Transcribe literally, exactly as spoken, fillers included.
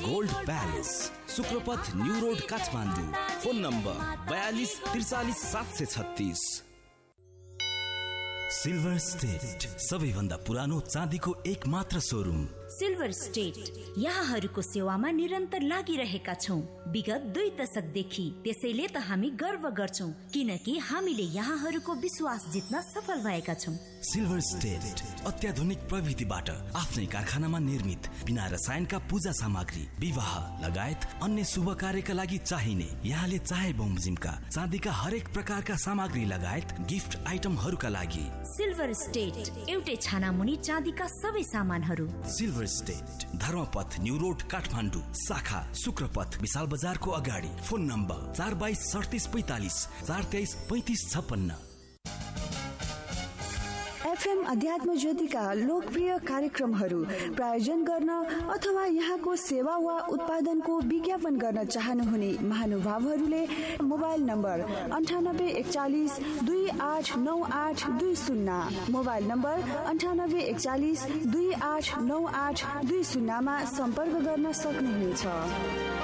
Gold palace, शुक्रपथ new road Kathmandu. Phone number बयालीस त्रिचालीस सात सय छत्तीस। सिल्भर स्टेट, सबैभन्दा पुरानो चाँदीको एक मात्र सोरुम। सिल्भर स्टेट यहाँहरूको सेवामा निरन्तर लागिरहेका छौं विगत दुई दशकदेखि। त्यसैले त हामी गर्व गर्छौं किनकि हामीले यहाँहरूको विश्वास जित्न सफल भएका छौं। सिल्भर स्टेट अत्याधुनिक प्रविधिबाट आफ्नै कारखानामा निर्मित बिना रसायनका पूजा सामग्री, विवाह लगायत अन्य शुभ कार्यका लागि चाहिने, यहाँले चाहे बमोजिमका चाँदीका हरेक प्रकारका सामग्री लगायत गिफ्ट आइटमहरूका लागि सिल्भर स्टेट एउटै छानामुनि चाँदीका सबै सामानहरू। Silver state Dharmapath new road Kathmandu, शाखा शुक्रपथ विशाल बजारको अगाडि। फोन नम्बर चार बाइस सडतिस पैतालिस चार तेइस पैतिस छप्पन्न। एफएम अध्यात्म ज्योतिका लोकप्रिय कार्यक्रमहरू प्रायोजन गर्न अथवा यहाँको सेवा वा उत्पादनको विज्ञापन गर्न चाहनुहुने महानुभावहरूले मोबाइल नम्बर अन्ठानब्बे एकचालिस दुई आठ नौ आठ दुई शून्य मोबाइल नम्बर अन्ठानब्बे एकचालिस दुई आठ नौ आठ दुई शून्यमा सम्पर्क गर्न सक्नुहुनेछ।